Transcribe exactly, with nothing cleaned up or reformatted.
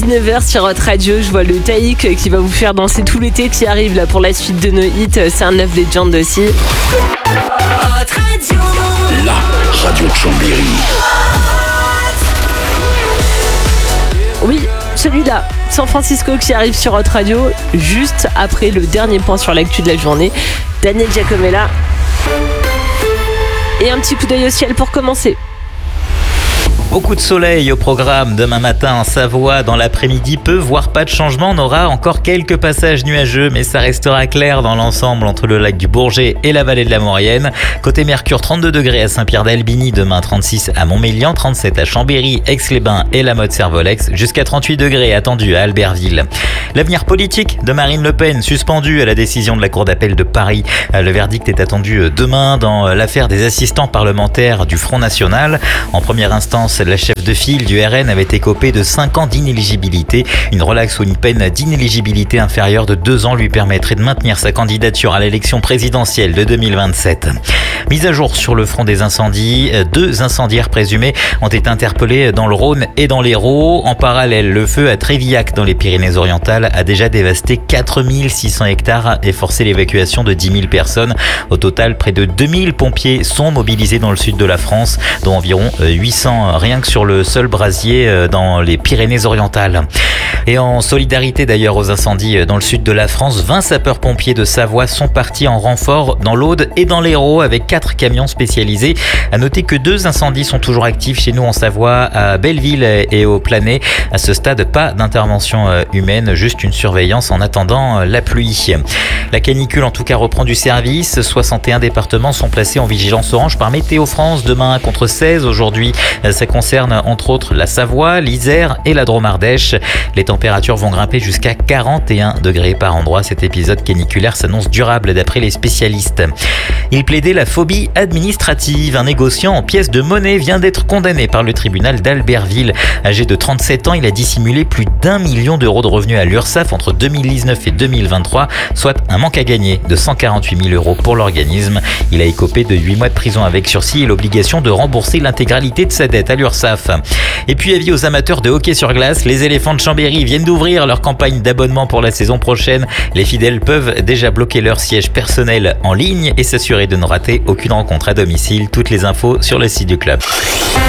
dix-neuf heures sur Hot Radio. Je vois le Taïk qui va vous faire danser tout l'été qui arrive là pour la suite de nos hits. C'est un neuf Legend aussi. Hot Radio. La radio de Chambéry. Oui, celui-là, San Francisco qui arrive sur Hot Radio juste après le dernier point sur l'actu de la journée. Daniel Giacomella. Et un petit coup d'œil au ciel pour commencer. Beaucoup de soleil au programme demain matin en Savoie. Dans l'après-midi, peu voire pas de changement. On aura encore quelques passages nuageux, mais ça restera clair dans l'ensemble entre le lac du Bourget et la vallée de la Maurienne. Côté Mercure, trente-deux degrés à Saint-Pierre-d'Albigny, demain trente-six à Montmélian, trente-sept à Chambéry, Aix-les-Bains et la Motte-Servolex, jusqu'à trente-huit degrés attendus à Albertville. L'avenir politique de Marine Le Pen, suspendu à la décision de la Cour d'appel de Paris. Le verdict est attendu demain dans l'affaire des assistants parlementaires du Front National. En première instance, la chef de file du R N avait écopé de cinq ans d'inéligibilité. Une relaxe ou une peine d'inéligibilité inférieure de deux ans lui permettrait de maintenir sa candidature à l'élection présidentielle de deux mille vingt-sept. Mise à jour sur le front des incendies. Deux incendiaires présumés ont été interpellés dans le Rhône et dans l'Hérault. En parallèle, le feu à Trévillac dans les Pyrénées-Orientales a déjà dévasté quatre mille six cents hectares et forcé l'évacuation de dix mille personnes. Au total, près de deux mille pompiers sont mobilisés dans le sud de la France, dont environ huit cents rien que sur le seul brasier dans les Pyrénées-Orientales. Et en solidarité d'ailleurs aux incendies dans le sud de la France, vingt sapeurs-pompiers de Savoie sont partis en renfort dans l'Aude et dans l'Hérault avec quatre camions spécialisés. À noter que deux incendies sont toujours actifs chez nous en Savoie, à Belleville et au Planay. À ce stade, pas d'intervention humaine, juste une surveillance en attendant la pluie. La canicule en tout cas reprend du service. soixante et un départements sont placés en vigilance orange par Météo France demain contre seize aujourd'hui. Ça concerne entre autres la Savoie, l'Isère et la Drôme-Ardèche. Les températures vont grimper jusqu'à quarante et un degrés par endroit. Cet épisode caniculaire s'annonce durable d'après les spécialistes. Il plaidait la phobie administrative. Un négociant en pièces de monnaie vient d'être condamné par le tribunal d'Albertville. Âgé de trente-sept ans, il a dissimulé plus d'un million d'euros de revenus à l'URSSAF entre deux mille dix-neuf et deux mille vingt-trois, soit un manque à gagner de cent quarante-huit mille euros pour l'organisme. Il a écopé de huit mois de prison avec sursis et l'obligation de rembourser l'intégralité de sa dette à l'URSSAF. Et puis avis aux amateurs de hockey sur glace, les éléphants de Chambéry viennent d'ouvrir leur campagne d'abonnement pour la saison prochaine. Les fidèles peuvent déjà bloquer leur siège personnel en ligne et s'assurer de ne rater aucune rencontre à domicile. Toutes les infos sur le site du club.